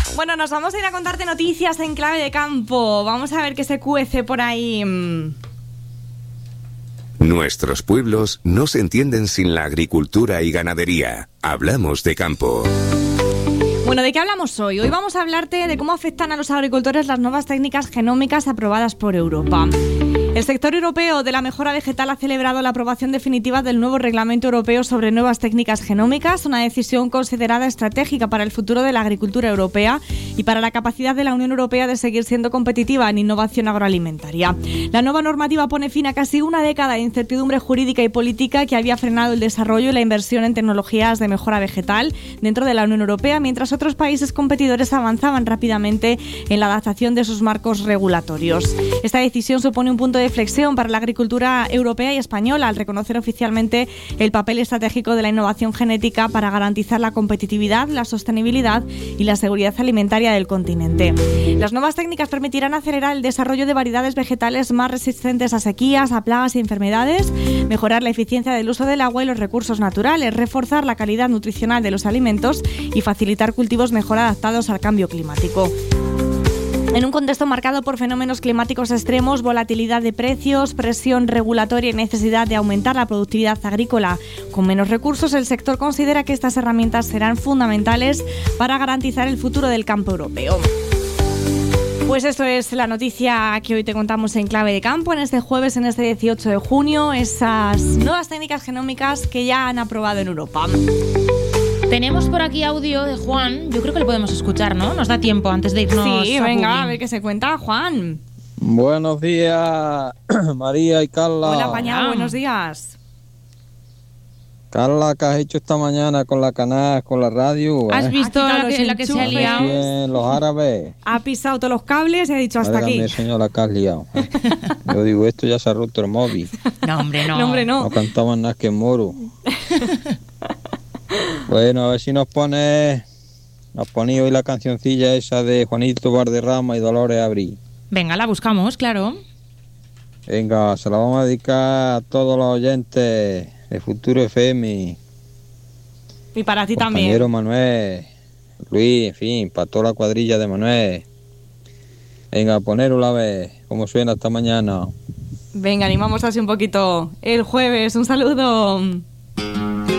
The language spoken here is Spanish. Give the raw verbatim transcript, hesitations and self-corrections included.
Bueno, nos vamos a ir a contarte noticias en clave de campo. Vamos a ver qué se cuece por ahí. Nuestros pueblos no se entienden sin la agricultura y ganadería. Hablamos de campo. Bueno, ¿de qué hablamos hoy? Hoy vamos a hablarte de cómo afectan a los agricultores las nuevas técnicas genómicas aprobadas por Europa. El sector europeo de la mejora vegetal ha celebrado la aprobación definitiva del nuevo Reglamento Europeo sobre nuevas técnicas genómicas, una decisión considerada estratégica para el futuro de la agricultura europea y para la capacidad de la Unión Europea de seguir siendo competitiva en innovación agroalimentaria. La nueva normativa pone fin a casi una década de incertidumbre jurídica y política que había frenado el desarrollo y la inversión en tecnologías de mejora vegetal dentro de la Unión Europea, mientras otros países competidores avanzaban rápidamente en la adaptación de sus marcos regulatorios. Esta decisión supone un punto de flexión para la agricultura europea y española al reconocer oficialmente el papel estratégico de la innovación genética para garantizar la competitividad, la sostenibilidad y la seguridad alimentaria del continente. Las nuevas técnicas permitirán acelerar el desarrollo de variedades vegetales más resistentes a sequías, a plagas y enfermedades, mejorar la eficiencia del uso del agua y los recursos naturales, reforzar la calidad nutricional de los alimentos y facilitar cultivos mejor adaptados al cambio climático. En un contexto marcado por fenómenos climáticos extremos, volatilidad de precios, presión regulatoria y necesidad de aumentar la productividad agrícola con menos recursos, el sector considera que estas herramientas serán fundamentales para garantizar el futuro del campo europeo. Pues esto es la noticia que hoy te contamos en Clave de Campo, en este jueves, en este dieciocho de junio, esas nuevas técnicas genómicas que ya han aprobado en Europa. Tenemos por aquí audio de Juan, yo creo que lo podemos escuchar, ¿no? Nos da tiempo antes de irnos. Sí, a venga, Publi. a ver qué se cuenta, Juan. Buenos días, María y Carla. Hola, Pañal, buenos días. Carla, ¿qué has hecho esta mañana con la canal, con la radio? ¿Has eh? visto Ha la quitado que, los la que se ha enchufes. liado? Bien, los árabes. Ha pisado todos los cables y ha dicho hasta Válgame, aquí. señora, que has liado. eh. Yo digo, esto ya se ha roto el móvil. No, hombre, no. No, hombre, no. No cantaban nada que moro. Bueno, a ver si nos pone, nos ponía hoy la cancioncilla esa de Juanito Valderrama y Dolores Abril. Venga, la buscamos, claro. Venga, se la vamos a dedicar a todos los oyentes de Futuro F M. Y para ti Compañero también. Manuel, Luis, en fin, para toda la cuadrilla de Manuel. Venga, ponerlo a ver cómo suena esta mañana. Venga, animamos así un poquito el jueves. Un saludo.